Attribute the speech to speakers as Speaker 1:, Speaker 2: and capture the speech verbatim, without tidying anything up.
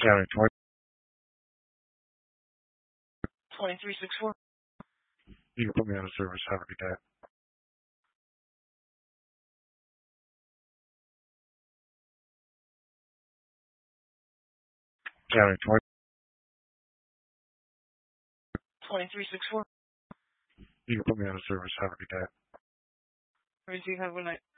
Speaker 1: County twenty.
Speaker 2: twenty-three sixty-four.
Speaker 1: You can put me on a service. Have a good day. County twenty.
Speaker 2: twenty-three sixty-four.
Speaker 1: You can put me on a service. Have a good day.
Speaker 2: Receive, have a good night.